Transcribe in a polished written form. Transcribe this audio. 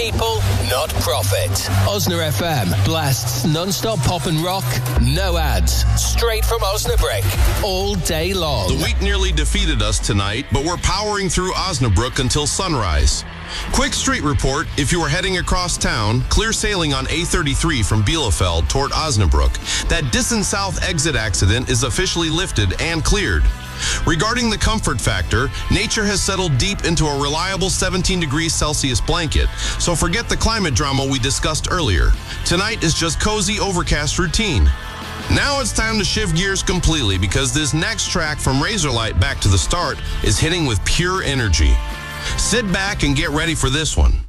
people, not profit. Osna FM blasts non-stop pop and rock, no ads, straight from Osnabrück, all day long. The week nearly defeated us tonight, but we're powering through Osnabrück until sunrise. Quick street report, if you are heading across town, clear sailing on A33 from Bielefeld toward Osnabrück. That Dissen South exit accident is officially lifted and cleared. Regarding the comfort factor, nature has settled deep into a reliable 17 degrees Celsius blanket, so forget the climate drama we discussed earlier. Tonight is just cozy overcast routine. Now it's time to shift gears completely because this next track from Razorlight Back to the Start is hitting with pure energy. Sit back and get ready for this one.